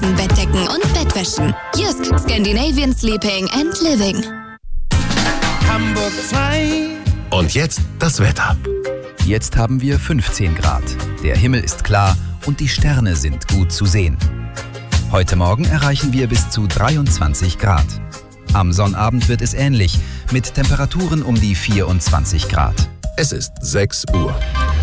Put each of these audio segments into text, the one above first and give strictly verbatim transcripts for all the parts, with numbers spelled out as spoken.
besten Bettdecken und Bettwäschen. Jysk, Scandinavian Sleeping and Living. Hamburg zwei. Und jetzt das Wetter. Jetzt haben wir fünfzehn Grad. Der Himmel ist klar und die Sterne sind gut zu sehen. Heute Morgen erreichen wir bis zu dreiundzwanzig Grad. Am Sonnabend wird es ähnlich, mit Temperaturen um die vierundzwanzig Grad. Es ist sechs Uhr.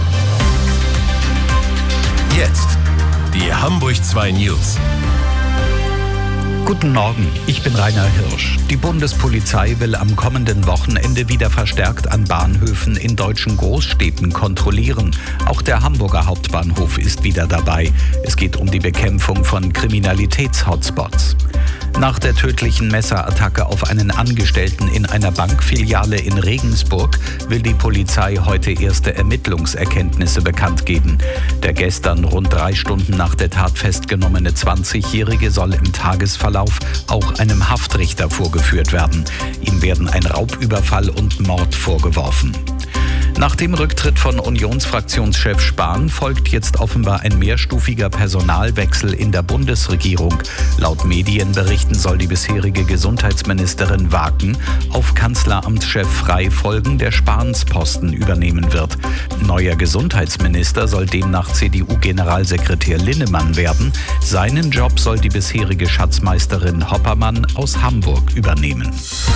Jetzt die Hamburg zwei News. Guten Morgen, ich bin Rainer Hirsch. Die Bundespolizei will am kommenden Wochenende wieder verstärkt an Bahnhöfen in deutschen Großstädten kontrollieren. Auch der Hamburger Hauptbahnhof ist wieder dabei. Es geht um die Bekämpfung von Kriminalitäts-Hotspots. Nach der tödlichen Messerattacke auf einen Angestellten in einer Bankfiliale in Regensburg will die Polizei heute erste Ermittlungserkenntnisse bekannt geben. Der gestern rund drei Stunden nach der Tat festgenommene zwanzigjährige soll im Tagesverlauf auch einem Haftrichter vorgeführt werden. Ihm werden ein Raubüberfall und Mord vorgeworfen. Nach dem Rücktritt von Unionsfraktionschef Spahn folgt jetzt offenbar ein mehrstufiger Personalwechsel in der Bundesregierung. Laut Medienberichten soll die bisherige Gesundheitsministerin Waken auf Kanzleramtschef Frey folgen, der Spahns Posten übernehmen wird. Neuer Gesundheitsminister soll demnach C D U-Generalsekretär Linnemann werden. Seinen Job soll die bisherige Schatzmeisterin Hoppermann aus Hamburg übernehmen.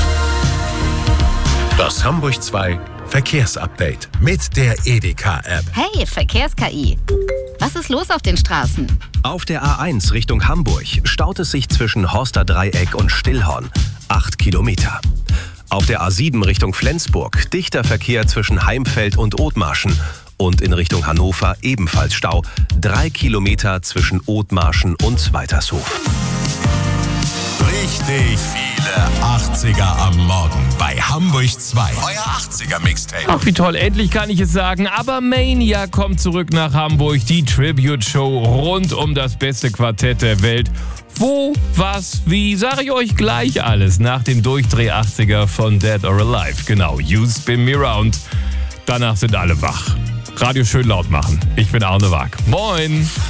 Das Hamburg zwei Verkehrsupdate mit der Edeka-App. Hey, Verkehrs-K I. Was ist los auf den Straßen? Auf der A eins Richtung Hamburg staut es sich zwischen Horsterdreieck und Stillhorn. Acht Kilometer. Auf der A sieben Richtung Flensburg dichter Verkehr zwischen Heimfeld und Othmarschen. Und in Richtung Hannover ebenfalls Stau. Drei Kilometer zwischen Othmarschen und Zweitershof. Richtig viele achtziger am Morgen bei Hamburg zwei. Euer achtziger-Mixtape. Ach, wie toll, endlich kann ich es sagen. Aber Mania kommt zurück nach Hamburg. Die Tribute-Show rund um das beste Quartett der Welt. Wo, was, wie, sage ich euch gleich alles nach dem Durchdreh achtziger von Dead or Alive. Genau, You Spin Me Round. Danach sind alle wach. Radio schön laut machen. Ich bin Arne Wag. Moin.